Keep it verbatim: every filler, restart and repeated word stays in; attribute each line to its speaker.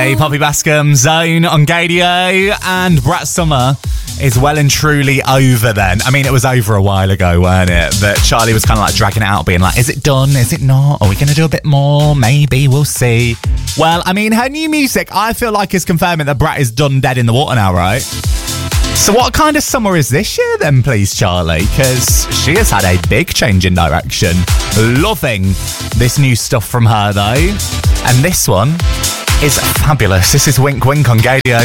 Speaker 1: Hey, Poppy Bascom, Zone on Gadio, and Brat Summer is well and truly over then. I mean, it was over a while ago, weren't it? But Charlie was kind of like dragging it out, being like, is it done? Is it not? Are we going to do a bit more? Maybe, we'll see. Well, I mean, her new music, I feel like is confirming that Brat is done dead in the water now, right? So what kind of summer is this year then, please, Charlie? Because she has had a big change in direction. Loving this new stuff from her, though. And this one is fabulous. This is Wink Wink on Gadio.